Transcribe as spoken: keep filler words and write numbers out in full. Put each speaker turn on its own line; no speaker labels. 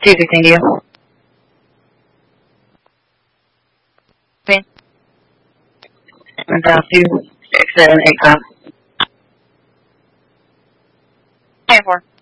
two sixteen to you.
Pin.
I'm down two six seven eight five.
ten four.